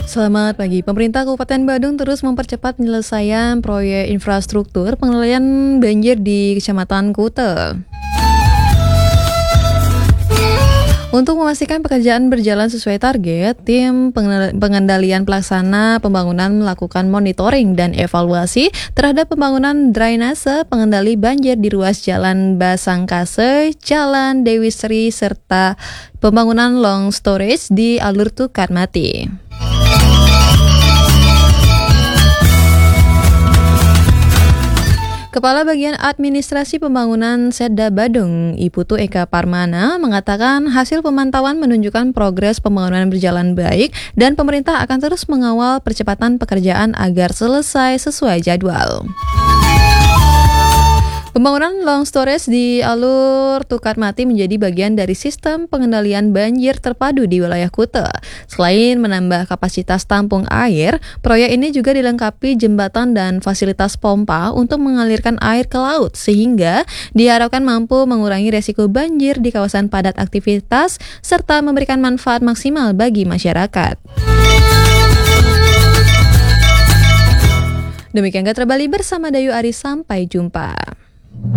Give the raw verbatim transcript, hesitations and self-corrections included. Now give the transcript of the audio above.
Selamat pagi. Pemerintah Kabupaten Badung terus mempercepat penyelesaian proyek infrastruktur pengendalian banjir di Kecamatan Kute. Untuk memastikan pekerjaan berjalan sesuai target, tim pengendalian pelaksana pembangunan melakukan monitoring dan evaluasi terhadap pembangunan drainase pengendali banjir di ruas Jalan Basangkase, Jalan Dewi Sri, serta pembangunan long storage di alur Tukatmati. Kepala Bagian Administrasi Pembangunan Setda Badung, Iputu Eka Parmana, mengatakan hasil pemantauan menunjukkan progres pembangunan berjalan baik dan pemerintah akan terus mengawal percepatan pekerjaan agar selesai sesuai jadwal. Pembangunan long storage di alur Tukatmati menjadi bagian dari sistem pengendalian banjir terpadu di wilayah Kute. Selain menambah kapasitas tampung air, proyek ini juga dilengkapi jembatan dan fasilitas pompa untuk mengalirkan air ke laut, sehingga diharapkan mampu mengurangi resiko banjir di kawasan padat aktivitas serta memberikan manfaat maksimal bagi masyarakat. Demikian Gatra Bali bersama Dayu Ari, sampai jumpa.